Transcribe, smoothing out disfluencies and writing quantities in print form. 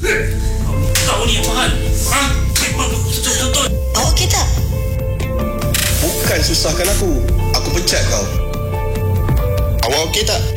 Kau ni apa hal? Ha? Betul-betul. Awak okey tak? Bukan susahkan aku. Aku pecat kau. Awak okey tak?